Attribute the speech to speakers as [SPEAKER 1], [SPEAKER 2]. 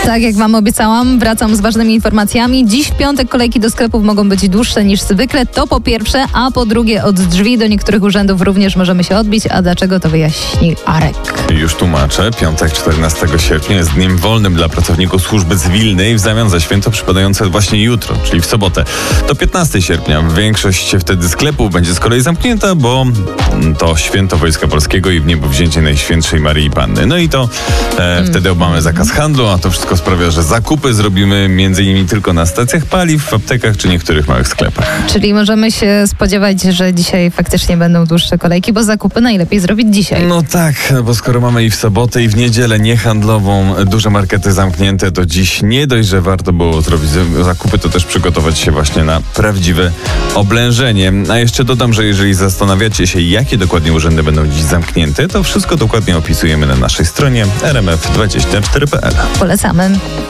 [SPEAKER 1] Tak jak wam obiecałam, wracam z ważnymi informacjami. Dziś w piątek kolejki do sklepów mogą być dłuższe niż zwykle. To po pierwsze, a po drugie od drzwi do niektórych urzędów również możemy się odbić. A dlaczego, to wyjaśni Arek.
[SPEAKER 2] Już tłumaczę. Piątek 14 sierpnia jest dniem wolnym dla pracowników służby cywilnej w zamian za święto przypadające właśnie jutro, czyli w sobotę. To 15 sierpnia. Większość wtedy sklepów będzie z kolei zamknięta, bo to święto Wojska Polskiego i w niebowzięcie Najświętszej Maryi Panny. No i to wtedy mamy zakaz handlu, a to wszystko sprawia, że zakupy zrobimy m.in. tylko na stacjach paliw, w aptekach czy niektórych małych sklepach.
[SPEAKER 1] Czyli możemy się spodziewać, że dzisiaj faktycznie będą dłuższe kolejki, bo zakupy najlepiej zrobić dzisiaj.
[SPEAKER 2] No tak, bo skoro mamy i w sobotę, i w niedzielę niehandlową, duże markety zamknięte, to dziś nie dość, że warto było zrobić zakupy, to też przygotować się właśnie na prawdziwe oblężenie. A jeszcze dodam, że jeżeli zastanawiacie się, jakie dokładnie urzędy będą dziś zamknięte, to wszystko dokładnie opisujemy na naszej stronie rmf24.pl.
[SPEAKER 1] Polecamy.